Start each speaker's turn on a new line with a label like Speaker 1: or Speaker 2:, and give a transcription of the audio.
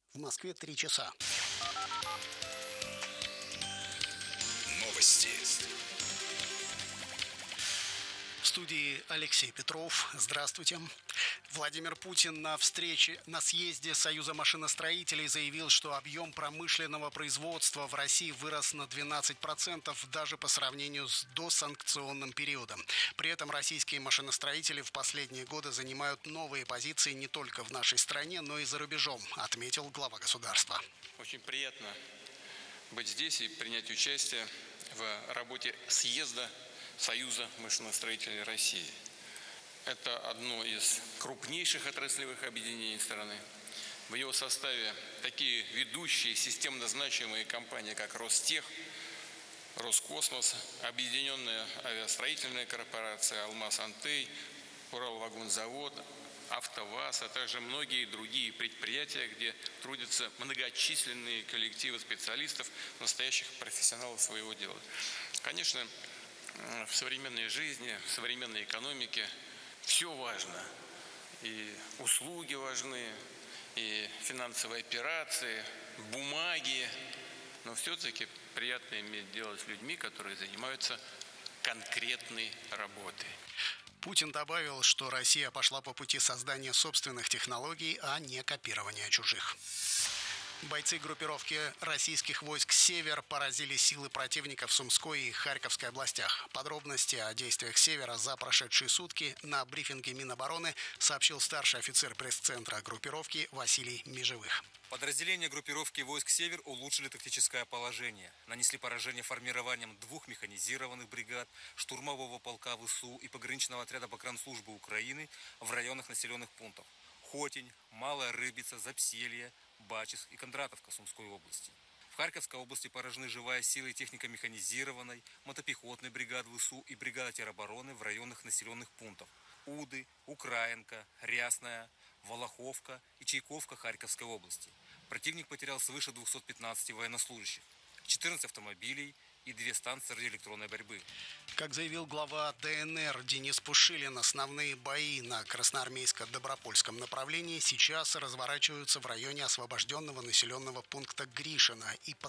Speaker 1: В Москве 3 часа.
Speaker 2: Новости.
Speaker 1: В студии Алексей Петров. Здравствуйте. Владимир Путин на съезде Союза машиностроителей заявил, что объем промышленного производства в России вырос на 12% даже по сравнению с досанкционным периодом. При этом российские машиностроители в последние годы занимают новые позиции не только в нашей стране, но и за рубежом, отметил глава государства.
Speaker 3: Очень приятно быть здесь и принять участие в работе съезда Союза машиностроителей России. Это одно из крупнейших отраслевых объединений страны. В его составе такие ведущие системно значимые компании, как Ростех, Роскосмос, Объединенная авиастроительная корпорация, Алмаз-Антей, Уралвагонзавод, АвтоВАЗ, а также многие другие предприятия, где трудятся многочисленные коллективы специалистов, настоящих профессионалов своего дела. Конечно, в современной жизни, в современной экономике все важно. И услуги важны, и финансовые операции, бумаги. Но все-таки приятно иметь дело с людьми, которые занимаются конкретной работой.
Speaker 1: Путин добавил, что Россия пошла по пути создания собственных технологий, а не копирования чужих. Бойцы группировки российских войск «Север» поразили силы противника в Сумской и Харьковской областях. Подробности о действиях «Севера» за прошедшие сутки на брифинге Минобороны сообщил старший офицер пресс-центра группировки Василий Межевых.
Speaker 4: Подразделения группировки войск «Север» улучшили тактическое положение. Нанесли поражение формированием 2 механизированных бригад, штурмового полка ВСУ и пограничного отряда погранслужбы Украины в районах населенных пунктов Хотень, Малая Рыбица, Запселье, Бачис и Кондратовка Сумской области. В Харьковской области поражены живая сила и техника механизированной, мотопехотной бригады ВСУ и бригада теробороны в районах населенных пунктов Уды, Украинка, Рясная, Волоховка и Чайковка Харьковской области. Противник потерял свыше 215 военнослужащих, 14 автомобилей и 2 станции радиоэлектронной борьбы.
Speaker 1: Как заявил глава ДНР Денис Пушилин, основные бои на Красноармейско-Добропольском направлении сейчас разворачиваются в районе освобожденного населенного пункта Гришино и под